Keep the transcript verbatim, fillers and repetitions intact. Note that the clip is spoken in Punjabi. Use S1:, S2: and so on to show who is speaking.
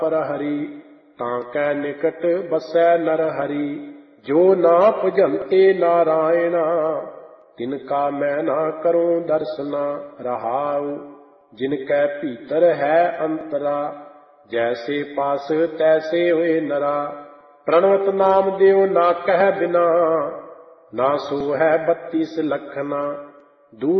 S1: ਪਰ ਹਰੀ ਤਾਂ ਕੈ ਨਿਕਟ ਬਸੈ ਨਰ ਹਰੀ। ਜੋ ਨਾ ਭਜੰਤੇ ਨਾਰਾਇਣਾ ਤਿਨ ਕਾ ਮੈਂ ਨਾ ਕਰੂੰ ਦਰਸਨਾ। ਰਹਾਉ ਜਿਨ ਕੈ ਭੀਤਰ ਹੈ ਅੰਤਰਾ ਜੈਸੇ ਪਾਸ ਤੈਸੇ ਹੋਏ ਨਰਾ। ਪ੍ਰਣਵਤ ਨਾਮ ਦਿਓ ਨਾ ਕਹਿ ਬਿਨਾ ਨਾ ਸੋ ਹੈ ਬੱਤੀਸ ਲਖਨਾ। ਦੂਰ